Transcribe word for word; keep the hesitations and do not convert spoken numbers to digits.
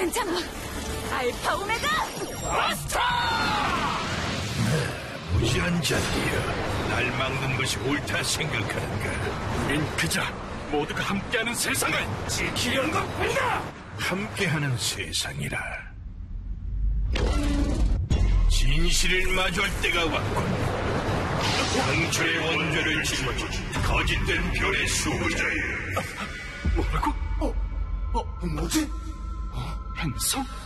괜찮아. 알파 오메가! 마스터! 무지한 자들이여, 날 막는 것이 옳다 생각하는가? 우린 그저 모두가 함께하는 세상을 지키려는 것뿐이다! 함께하는 세상이라. 진실을 마주할 때가 왔군. 상처의 원죄를 짊어진 거짓된 별의 수호자여. 뭐라고? 어? 어? 뭐지? 행성?